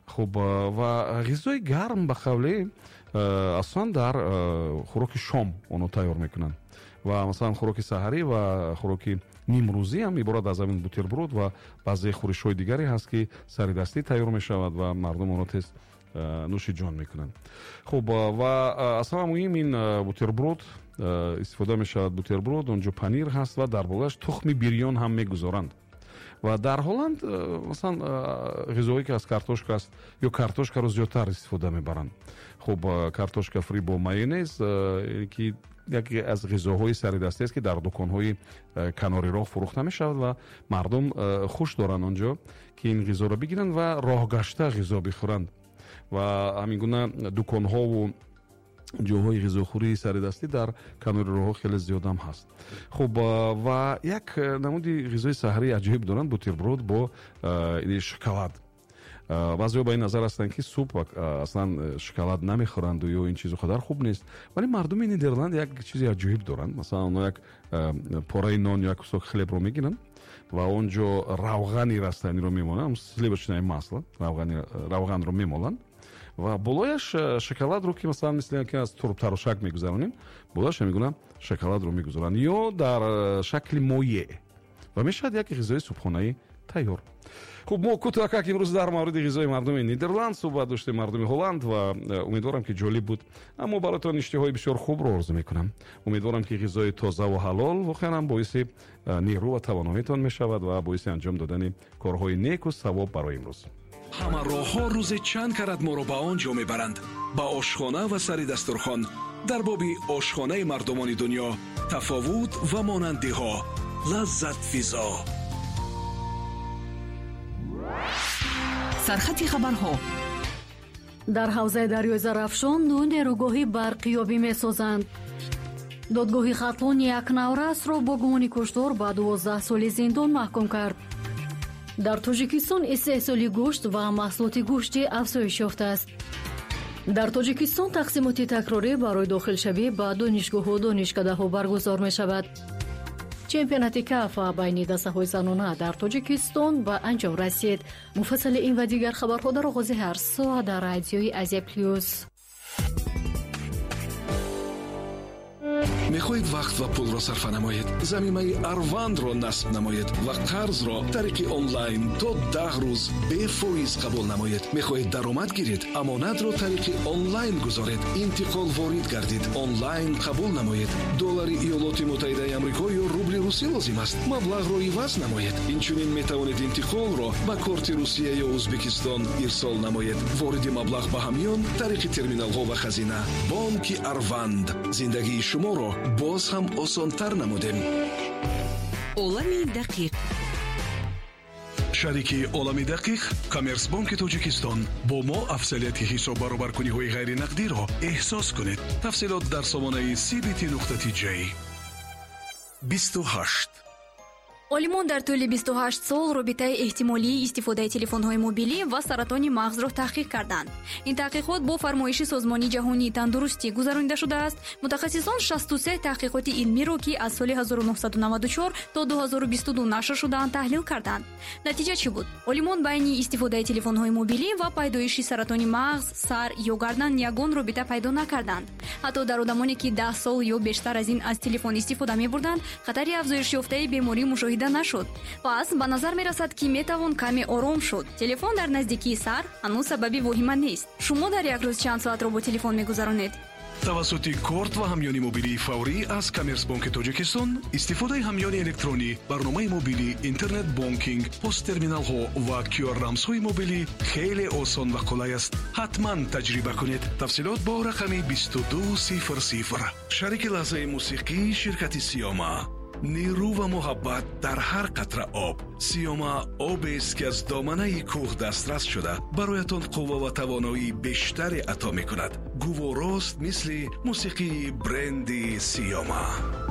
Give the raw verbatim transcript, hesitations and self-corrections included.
خب و غذای گرم به قولی اصلا در خوراک شام اونو تیار میکنن و مثلا خوراک سحری و خوراک نیمروزی هم عبارت از همین بوتربرود و بعضی خورش‌های دیگری هست که سری دستی تیار میشود و مردم اونو تست نوش جان میکنن. خب و اصلا مهم این بوتربرود استفاده میشود. بوتربرود اونجا پنیر هست و در بالایش تخم بیریان هم میگذارند و در هلند مثلا غذایی که از کارتوشکا است یا کارتوشکا رو زیادتر استفاده میبرند. خب کارتوشکا فری با مایونز که یکی از غذاهای سری دستی است که در دکان‌های کناری راه فروخته میشود و مردم خوش دارن اونجا که این غذا رو بگیرن و راه گشته غذا بخورند و همین گونه دکان‌ها و جاهای غذاخوری سری دستی در کنار راه خیلی زیاد هم هست. خب و یک نمودی غذای سحری عجیب دارن بوتربرود با شکلات. بعضی با این نظر هستن که سوپ اصلا شکلات نمیخورند و یا این چیز خودر خوب نیست، ولی مردم نیدرلند یک چیزی عجیب دارن. مثلا اونا یک پاره نان یا یک کسک خلب رو میگیرن و اونجا روغنی رستنی رو میمونن، сливочное масло، روغن روغن رو میمالن و بالایش شکلات رو که مثلا مثل که از ترب تراشک میگذارونیم بالایش میگونن شکلات رو میگذارن یا در شکل مایع و میشد یک غذای صبحانه تیار. خب ما کوتاه امروز در مورد غذای مردم نیدرلند صحبت داشتیم، مردم هلند، و امیدوارم که جالب بود. اما براتون اشتهای بسیار خوب رو آرزو میکنم. امیدوارم که غذای تازه و حلال واقعا باعث نیرو و تواناییتان میشود و باعث انجام دادن کارهای نیک و ثواب برای امروز. همه راه‌ها روز چند کرد ما رو به آنجا میبرند، به آشخانه و سر دسترخوان. در بابی آشخانه مردمان دنیا تفاوت و مانندی ها، لذت فضا. سرخط خبرها. در حوزه دریای زرافشان دو نیروگاهی برقیابی می‌سازند. دادگاه خاطون یک نورس را با گمان کشتار با دوازده سال زندان محکوم کرد. در تاجیکستان استحصال گوشت و محصولات گوشتی افزایش یافته است. در تاجیکستان تقسیمات تکراری برای داخل شوی به دانشگاه و دانشکده‌ها برگزار می‌شود. چمپیونات کاف بین دسته‌های زنانه در تاجیکستان به انجام رسید. مفصل این و دیگر خبرها در آغاز هر ساعت در رادیوی آسیا پلاس. میخواهید وقت و پول را صرف نمایید؟ ضمیمه اروند را نصب نمایید و قرض را طریق آنلاین تا ده روز به فایز قبول نمایید. میخواهید درآمد گیرید؟ امانت را طریق آنلاین گذارید. انتقال وارد گردید، آنلاین قبول نمایید. دلار ایالات متحده آمریکا یا روبل روسی لازم است. مبلغ را عوض نمایید. اینچنین میتوانید انتقال را با کارت روسیه یا ازبکستان ارسال نمایید. وارد مبلغ به همیان طریق ترمینال ها و خزینه. بانک اروند زندگی شما را باز هم آسان‌تر نمودیم. عالم دقیق. شریکی عالم دقیق کامرس بانک تاجیکستان با ما افضلیت حساب برابرکنی‌های غیر نقدی را احساس کنید. تفصیلات در سامانه سی بی تی نقطه تی جی. بیست و هشت олимон дар тӯли бисту ҳашт сол робитаи эҳтимолии истифодаи телефонҳои мобилӣ ва саратони мағзро таҳқиқ карданд. ин таҳқиқот бо фармоиши созмонии ҷаҳонии тандурустӣ гузаронида шудааст. мутахассисон шасту се таҳқиқоти илмиро ки аз соли ҳазору нуҳсаду наваду чор то ду ҳазору бисту ду нашр шудаанд таҳлил карданд. натиҷа чӣ буд? олимон байни истифодаи телефонҳои мобилӣ ва пайдоиши саратони мағз, сар ё гардан ягон робита пайдо накарданд. ҳатто дар одамоне ки даҳ сол ё бештар аз ин аз телефон истифода мебурданд, хатари афзоишёфтаи беморӣ мушоҳида нашуд. пас ба назар мерасад ки метавон каме ором шуд. телефон дар наздикии сар ҳанӯз сабаби вохима нест. шумо дар як рӯз чанд соатро бо телефон мегузаронед? тавассути корт ва ҳамёни мобилии фаврӣ аз Коммерсбанки Тоҷикистон, истифодаи ҳамёни электронӣ, барномаи мобилӣ, интернет бонкинг, посттерминалҳо ва кю ар рамзҳои мобилӣ хеле осон ва қулай аст. ҳатман таҷриба кунед. тафсилот бо рақами бисту ду сифр сифр. шарики лаҳзаи мусиқии ширкати Сиёма. нерӯ ва муҳаббат дар ҳар қатра об. Сиёма обест ки аз доманаи кӯҳ дастрас шуда бароятон қувва ва тавоноии бештаре ато мекунад. гуворост мисли мусиқии бренди Сиёма.